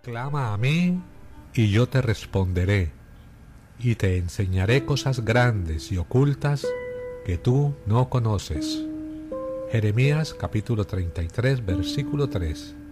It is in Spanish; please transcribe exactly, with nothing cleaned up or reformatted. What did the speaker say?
Clama a mí, y yo te responderé, y te enseñaré cosas grandes y ocultas que tú no conoces. Jeremías capítulo treinta y tres, versículo tres.